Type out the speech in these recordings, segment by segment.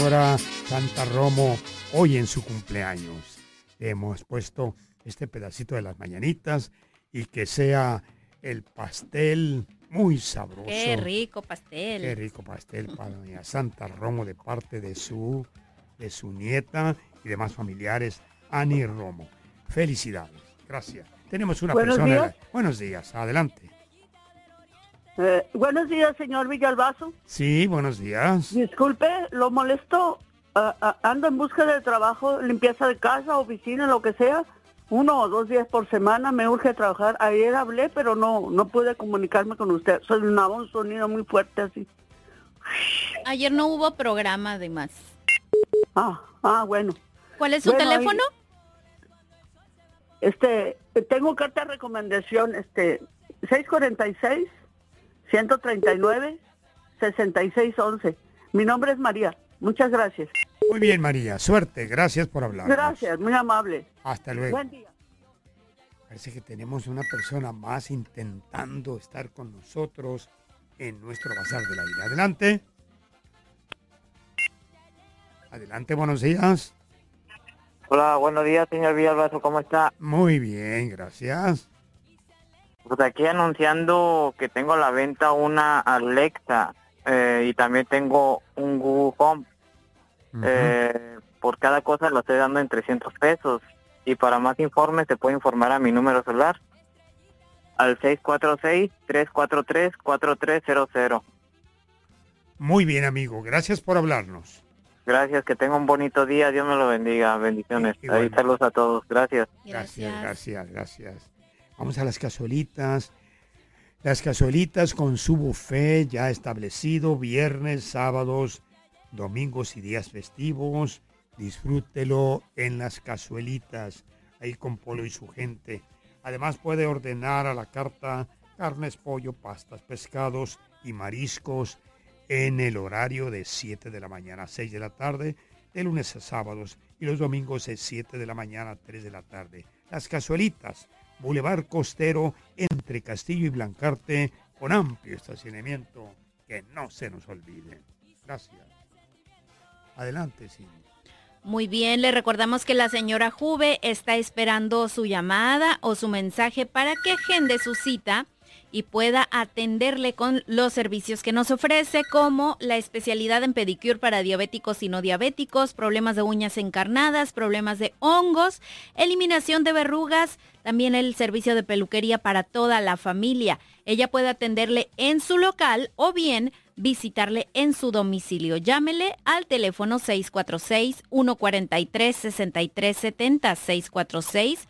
Señora Santa Romo, hoy en su cumpleaños. Hemos puesto este pedacito de las mañanitas y que sea el pastel muy sabroso. Qué rico pastel. Qué rico pastel para doña Santa Romo de parte de su nieta y demás familiares, Ani Romo. Felicidades. Gracias. Tenemos una Buenos persona. días. Buenos días. Adelante. Buenos días, señor Villalbazo. Sí, buenos días. Disculpe, lo molesto. Ando en busca de trabajo, limpieza de casa, oficina, lo que sea. 1 o 2 días por semana me urge trabajar. Ayer hablé, pero no pude comunicarme con usted. Sonaba un sonido muy fuerte así. Ayer no hubo programa además. Bueno. ¿Cuál es su teléfono? Tengo carta de recomendación, 646-139-6611. Mi nombre es María. Muchas gracias. Muy bien, María. Suerte. Gracias por hablar. Gracias, muy amable. Hasta luego. Buen día. Parece que tenemos una persona más intentando estar con nosotros en nuestro Bazar del Aire. Adelante. Adelante, buenos días. Hola, buenos días, señor Villalbazo, ¿cómo está? Muy bien, gracias. Pues aquí anunciando que tengo a la venta una Alexa y también tengo un Google Home. Por cada cosa lo estoy dando en 300 pesos. Y para más informes se puede informar a mi número celular al 646-343-4300. Muy bien, amigo. Gracias por hablarnos. Gracias, que tenga un bonito día. Dios me lo bendiga. Bendiciones. Ahí saludos a todos. Gracias. Gracias. Vamos a las cazuelitas. Las cazuelitas con su buffet ya establecido, viernes, sábados, domingos y días festivos. Disfrútelo en las cazuelitas, ahí con Polo y su gente. Además puede ordenar a la carta carnes, pollo, pastas, pescados y mariscos en el horario de 7 de la mañana a 6 de la tarde, de lunes a sábados, y los domingos de 7 de la mañana a 3 de la tarde. Las cazuelitas, Boulevard Costero, entre Castillo y Blancarte, con amplio estacionamiento, que no se nos olvide. Gracias. Adelante, Cindy. Muy bien, le recordamos que la señora Juve está esperando su llamada o su mensaje para que agende su cita y pueda atenderle con los servicios que nos ofrece, como la especialidad en pedicure para diabéticos y no diabéticos, problemas de uñas encarnadas, problemas de hongos, eliminación de verrugas, también el servicio de peluquería para toda la familia. Ella puede atenderle en su local o bien visitarle en su domicilio. Llámele al teléfono 646-143-6370,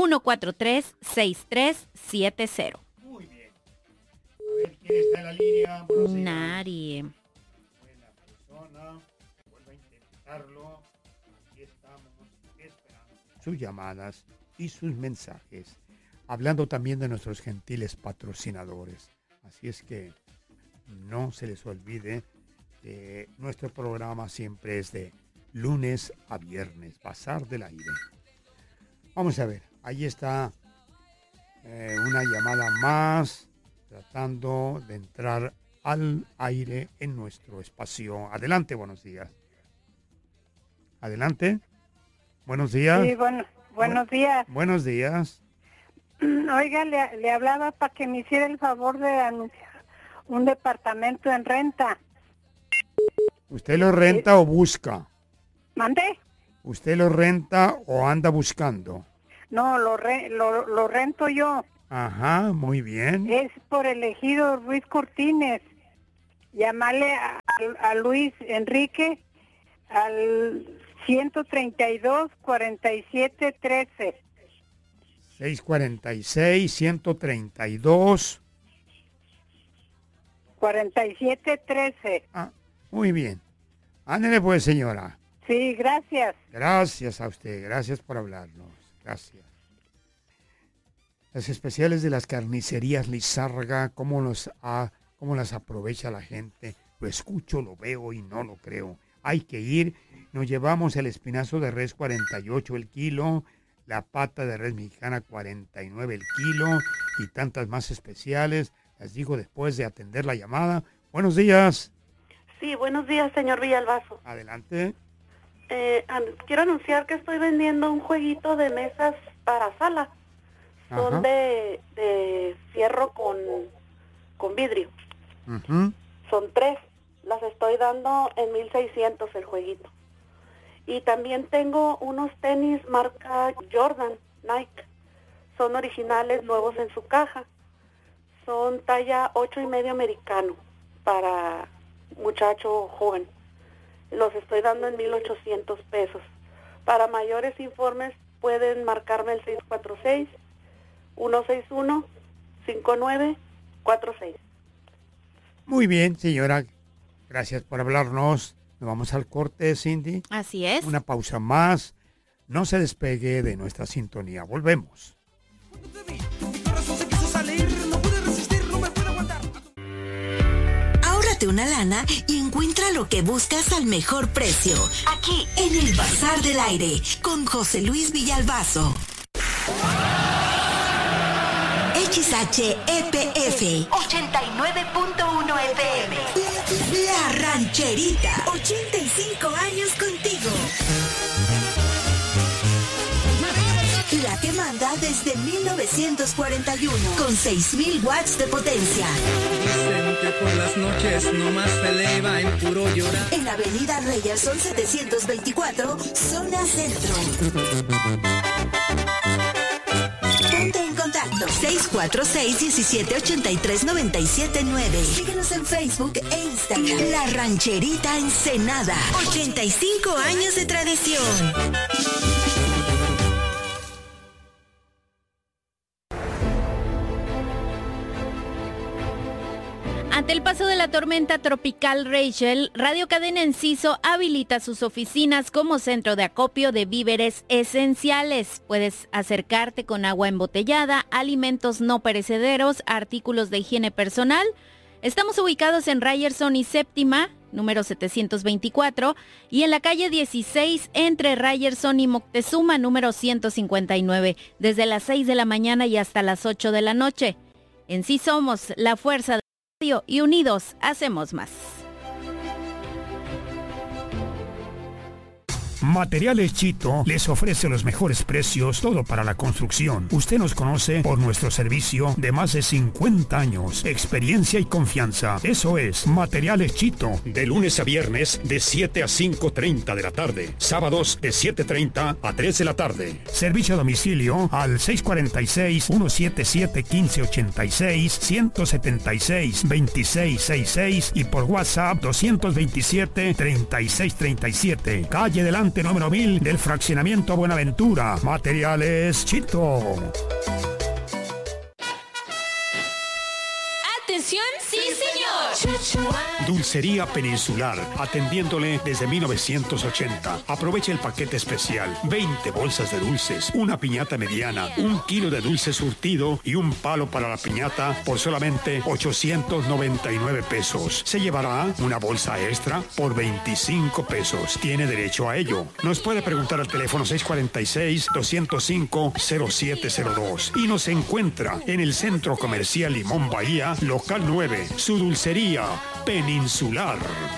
646-143-6370. Muy bien. A ver, ¿quién está en la línea? Buenos días. Nadie. Buena persona. Vuelva a intentarlo. Aquí estamos esperando sus llamadas y sus mensajes. Hablando también de nuestros gentiles patrocinadores. Así es que no se les olvide que nuestro programa siempre es de lunes a viernes, Bazar del Aire. Vamos a ver, ahí está una llamada más, tratando de entrar al aire en nuestro espacio. Adelante, buenos días. Adelante. Buenos días. Sí, buenos días. Buenos días. Oiga, le hablaba para que me hiciera el favor de anunciar un departamento en renta. ¿Usted lo renta o busca? ¿Mande? ¿Usted lo renta o anda buscando? No, lo rento yo. Ajá, muy bien. Es por el ejido Ruiz Cortines. Llamarle a Luis Enrique al 132-4713. 646-132. 4713. Muy bien. Ándele pues, señora. Sí, gracias. Gracias a usted, gracias por hablarnos. Gracias. Las especiales de las carnicerías Lizárraga, ¿cómo las aprovecha la gente? Lo escucho, lo veo y no lo creo. Hay que ir. Nos llevamos el espinazo de res 48 el kilo, la pata de res mexicana 49 el kilo y tantas más especiales. Las digo después de atender la llamada. Buenos días. Sí, buenos días, señor Villalbazo. Adelante. Quiero anunciar que estoy vendiendo un jueguito de mesas para sala. Son de fierro con vidrio. Uh-huh. Son 3. Las estoy dando en 1,600 el jueguito. Y también tengo unos tenis marca Jordan, Nike. Son originales, nuevos en su caja. Son talla 8,5 americano para muchacho joven. Los estoy dando en 1,800 pesos. Para mayores informes pueden marcarme el 646-161-5946. Muy bien, señora. Gracias por hablarnos. Nos vamos al corte, Cindy. Así es. Una pausa más. No se despegue de nuestra sintonía. Volvemos. Ahórrate una lana y encuentra lo que buscas al mejor precio. Aquí, en el Bazar del Aire, con José Luis Villalbazo. XHEPF 89.1 FM. La Rancherita. 85 años contigo. La que manda desde 1941 con 6,000 watts de potencia. Dicen que por las noches nomás se eleva en puro llorar. En Avenida Reyerson 724, zona centro. Ponte en contacto 646-1783-979. Síguenos en Facebook e Instagram. La Rancherita Ensenada. 85 años de tradición. Ante el paso de la tormenta tropical Rachel, Radio Cadena Enciso habilita sus oficinas como centro de acopio de víveres esenciales. Puedes acercarte con agua embotellada, alimentos no perecederos, artículos de higiene personal. Estamos ubicados en Ryerson y Séptima, número 724, y en la calle 16 entre Ryerson y Moctezuma, número 159, desde las 6 de la mañana y hasta las 8 de la noche. En sí somos la fuerza de y unidos hacemos más. Materiales Chito les ofrece los mejores precios, todo para la construcción. Usted nos conoce por nuestro servicio de más de 50 años, experiencia y confianza. Eso es Materiales Chito. De lunes a viernes, de 7 a 5:30 de la tarde. Sábados, de 7:30 a 3 de la tarde. Servicio a domicilio al 646-177-1586, 176-2666 y por WhatsApp 227-3637. Calle Delante número 1000 del fraccionamiento Buenaventura. Materiales Chito. ¡Atención! ¡Sí, señor! Dulcería Peninsular, atendiéndole desde 1980. Aproveche el paquete especial. 20 bolsas de dulces, una piñata mediana, 1 kilo de dulce surtido y un palo para la piñata por solamente 899 pesos. Se llevará una bolsa extra por 25 pesos. Tiene derecho a ello. Nos puede preguntar al teléfono 646-205-0702 y nos encuentra en el Centro Comercial Limón Bahía, local 9, su dulcería Peninsular.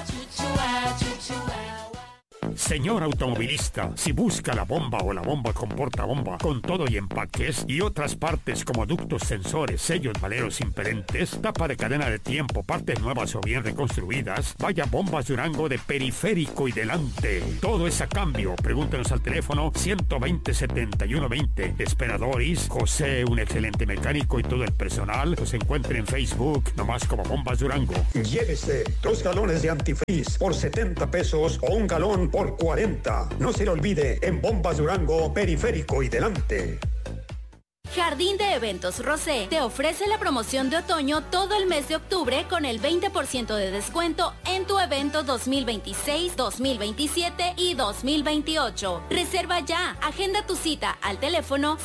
Señor automovilista, si busca la bomba o la bomba con portabomba, con todo y empaques y otras partes como ductos, sensores, sellos, valeros impedentes, tapa de cadena de tiempo, partes nuevas o bien reconstruidas, vaya Bombas Durango de Periférico y Delante. Todo es a cambio. Pregúntenos al teléfono 120-7120. Esperadores, José, un excelente mecánico y todo el personal los encuentren en Facebook, nomás como Bombas Durango. Llévese 2 galones de antifreeze por 70 pesos o 1 galón por 40. No se le olvide, en Bombas Durango, Periférico y Delante. Jardín de Eventos Rosé te ofrece la promoción de otoño todo el mes de octubre con el 20% de descuento en tu evento 2026, 2027 y 2028. Reserva ya. Agenda tu cita al teléfono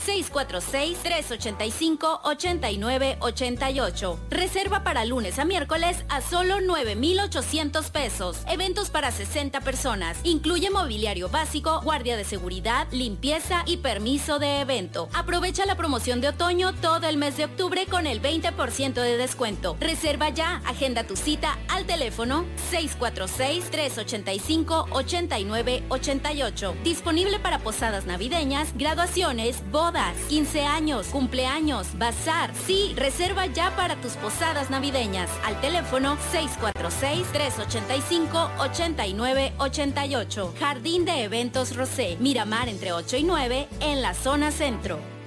646-385-8988. Reserva para lunes a miércoles a solo 9,800 pesos. Eventos para 60 personas. Incluye mobiliario básico, guardia de seguridad, limpieza y permiso de evento. Aprovecha la promoción promoción de otoño todo el mes de octubre con el 20% de descuento. Reserva ya, agenda tu cita al teléfono 646-385-8988. Disponible para posadas navideñas, graduaciones, bodas, 15 años, cumpleaños, bazar. Sí, reserva ya para tus posadas navideñas al teléfono 646-385-8988. Jardín de Eventos Rosé, Miramar entre 8 y 9 en la zona centro.